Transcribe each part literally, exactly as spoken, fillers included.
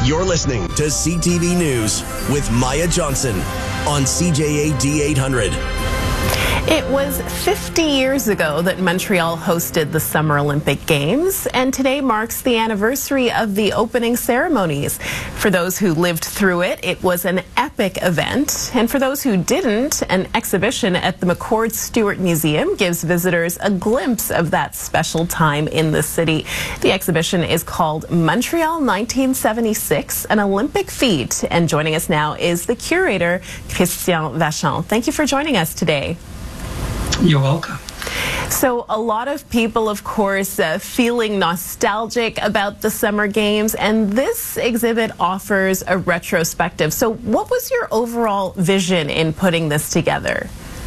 You're listening to C T V News with Maya Johnson on C J A D eight hundred. It was fifty years ago that Montreal hosted the Summer Olympic Games, and today marks the anniversary of the opening ceremonies. For those who lived through it, it was an epic event, and for those who didn't, an exhibition at the McCord Stewart Museum gives visitors a glimpse of that special time in the city. The exhibition is called Montreal nineteen seventy-six, an Olympic feat, and joining us now is the curator, Christian Vachon. Thank you for joining us today. You're welcome. So a lot of people, of course, uh, feeling nostalgic about the Summer Games, and this exhibit offers a retrospective. So what was your overall vision in putting this together?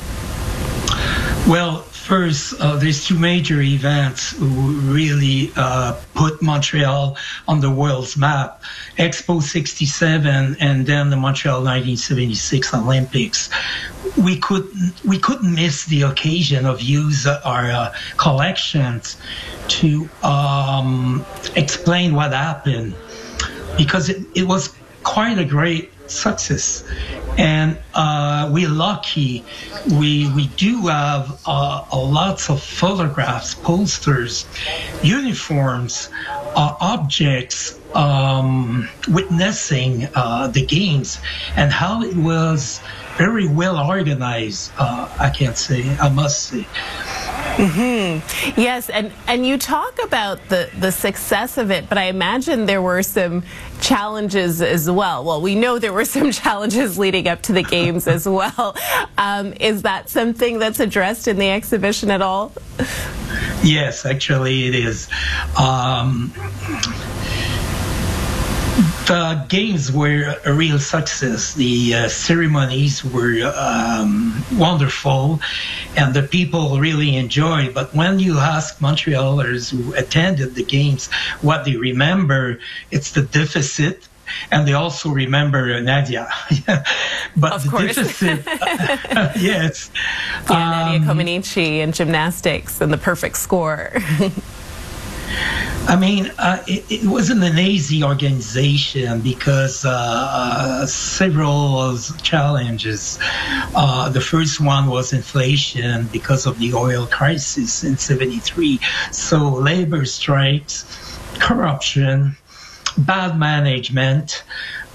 Well, first, uh, there's two major events who really uh, put Montreal on the world's map. Expo sixty-seven and then the Montreal nineteen seventy-six Olympics. We couldn't we couldn't miss the occasion of use our uh, collections to um, explain what happened, because it, it was quite a great success, and uh, we're lucky. We we do have uh, a lots of photographs, posters, uniforms, uh, objects um, witnessing uh, the games and how it was very well organized. Uh, I can't say, I must say. Mm-hmm. Yes, and, and you talk about the, the success of it, but I imagine there were some challenges as well. Well, we know there were some challenges leading up to the games as well. Um, is that something that's addressed in the exhibition at all? Yes, actually it is. Um, The games were a real success. The uh, ceremonies were um, wonderful, and the people really enjoyed. But when you ask Montrealers who attended the games what they remember, it's the deficit. And they also remember Nadia. But of the course. deficit, uh, yes. Yeah, Nadia um, Comaneci in gymnastics and the perfect score. I mean, uh, it, it wasn't an easy organization because uh, uh, several challenges. Uh, the first one was inflation because of the oil crisis in seventy-three. So labor strikes, corruption, bad management,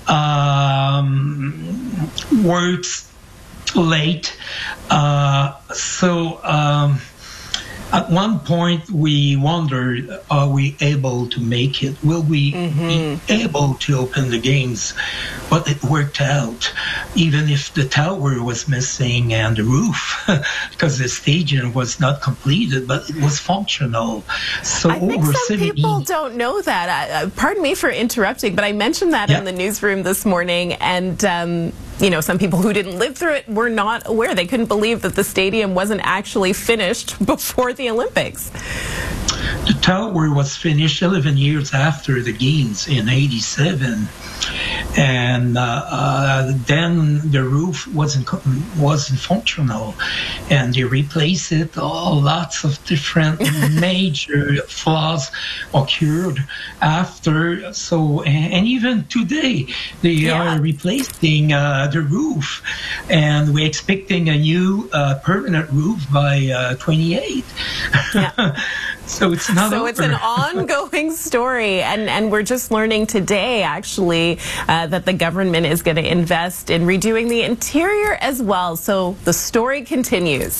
um, works late. Uh, so... Um, At one point, we wondered, are we able to make it? Will we mm-hmm. be able to open the games? But it worked out, even if the tower was missing and the roof, because the stadium was not completed, but it was functional. So I think over some seventy people don't know that. Uh, pardon me for interrupting, but I mentioned that yeah. in the newsroom this morning, and um, you know, some people who didn't live through it were not aware. They couldn't believe that the stadium wasn't actually finished before the Olympics. The tower was finished eleven years after the games in eighty-seven, and uh, uh, then the roof wasn't wasn't functional, and they replaced it. Oh, lots of different major flaws occurred after. So, and, and even today, they yeah. are replacing uh, the roof, and we're expecting a new uh, permanent roof by uh, twenty-eight. Yeah. So it's not So over. It's an ongoing story, and, and we're just learning today, actually, uh, that the government is going to invest in redoing the interior as well. So the story continues.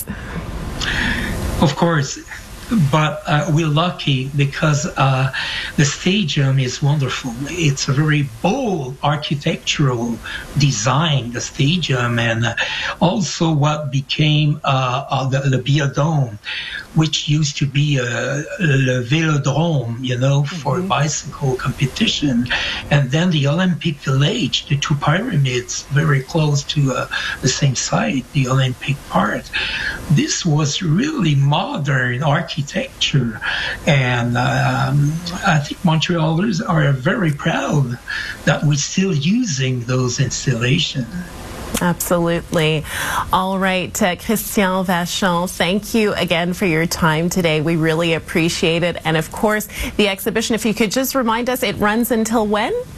Of course. But uh, we're lucky because uh, the stadium is wonderful. It's a very bold architectural design, the stadium, and uh, also what became uh, uh, the, the Biodome, which used to be a, a velodrome, you know, for mm-hmm. bicycle competition. And then the Olympic Village, the two pyramids very close to uh, the same site, the Olympic part. This was really modern architecture. And um, I think Montrealers are very proud that we're still using those installations. Absolutely. All right, uh, Christian Vachon, thank you again for your time today. We really appreciate it. And of course, the exhibition, if you could just remind us, it runs until when?